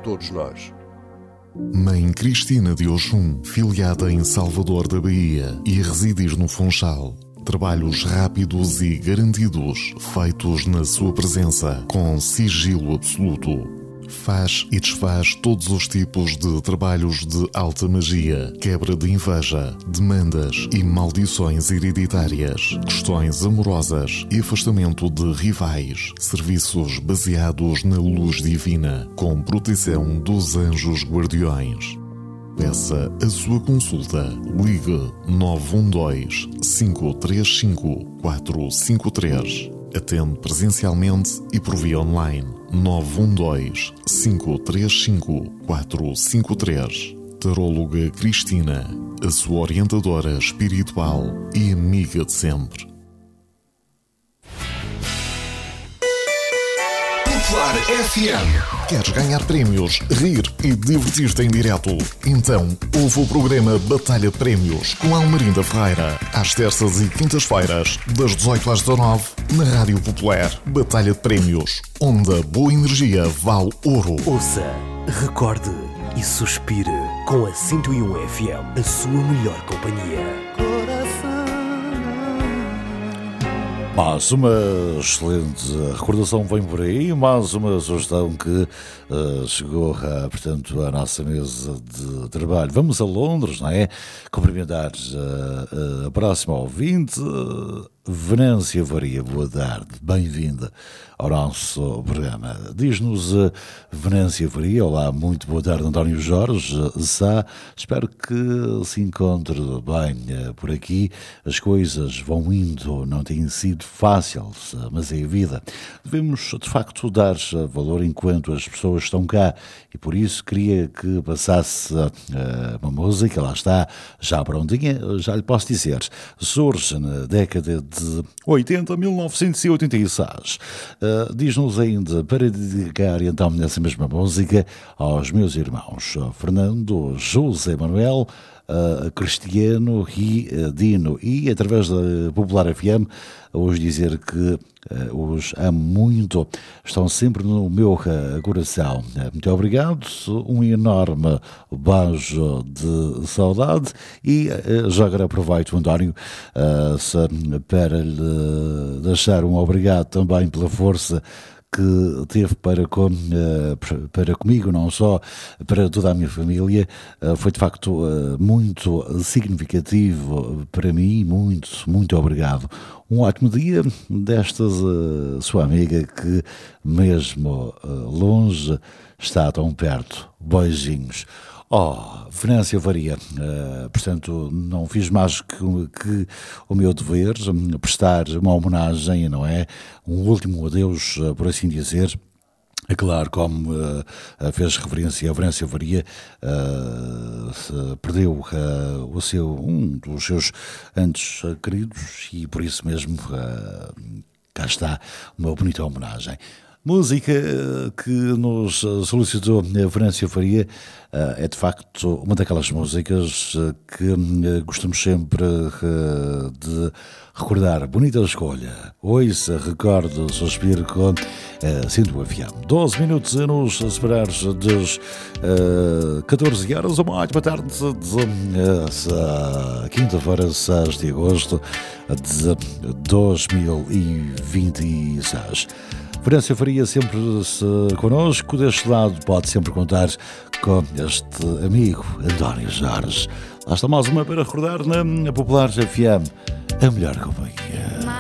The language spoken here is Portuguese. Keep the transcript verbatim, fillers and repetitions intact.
todos nós. Mãe Cristina de Oxum, filiada em Salvador da Bahia e residir no Funchal. Trabalhos rápidos e garantidos, feitos na sua presença, com sigilo absoluto. Faz e desfaz todos os tipos de trabalhos de alta magia, quebra de inveja, demandas e maldições hereditárias, questões amorosas e afastamento de rivais, serviços baseados na luz divina, com proteção dos anjos guardiões. Peça a sua consulta. Ligue nove um dois, cinco três cinco, quatro cinco três. Atende presencialmente e por via online. nove um dois, cinco três cinco, quatro cinco três. Taróloga Cristina, a sua orientadora espiritual e amiga de sempre. Popular F M. Queres ganhar prémios, rir e divertir-te em direto? Então, ouve o programa Batalha de Prémios com Almerinda Ferreira, às terças e quintas-feiras, das dezoito às dezanove, na Rádio Popular. Batalha de Prémios, onde a boa energia vale ouro. Ouça, recorde e suspire com a cento e um F M, a sua melhor companhia. Mais uma excelente recordação vem por aí, mais uma sugestão que uh, chegou a, portanto, à nossa mesa de trabalho. Vamos a Londres, não é? Cumprimentar uh, uh, a próxima ouvinte, uh, Venância Varia. Boa tarde, bem-vinda ao nosso programa. Diz-nos uh, Venância Varia, olá, muito boa tarde, António Jorge Sá. Espero que se encontre bem uh, por aqui. As coisas vão indo, não tem sido fácil, mas é a vida. Devemos, de facto, dar valor enquanto as pessoas estão cá e por isso queria que passasse uh, uma música, lá está, já prontinha, já lhe posso dizer, surge na década de oitenta, mil novecentos e oitenta e seis. Uh, diz-nos ainda para dedicar então essa mesma música aos meus irmãos Fernando, José Manuel, Uh, Cristiano e uh, Dino, e através da Popular F M hoje dizer que uh, os amo muito, estão sempre no meu uh, coração. Uh, muito obrigado, um enorme beijo de saudade e uh, já agora aproveito, António, uh, se, para lhe deixar um obrigado também pela força que teve para, com, para comigo, não só para toda a minha família. Foi de facto muito significativo para mim, muito, muito obrigado. Um ótimo dia destas sua amiga que mesmo longe está tão perto. Beijinhos. Oh, Venância Varia, uh, portanto, não fiz mais que, que o meu dever, prestar uma homenagem, não é? Um último adeus, uh, por assim dizer. É claro, como uh, fez referência a Venância Varia, uh, perdeu uh, o seu, um dos seus entes uh, queridos e por isso mesmo uh, cá está uma bonita homenagem. Música que nos solicitou a Venância Faria é de facto uma daquelas músicas que gostamos sempre de recordar. Bonita escolha. Ouça, recordo, suspiro com cento e um F M. doze minutos a nos separar das uh, catorze horas. Uma ótima tarde de uh, quinta-feira, seis de agosto de dois mil e vinte e seis. Venância Faria sempre connosco, deste lado pode sempre contar com este amigo António Jorge. Lá está mais uma para recordar na Popular F M, a melhor companhia.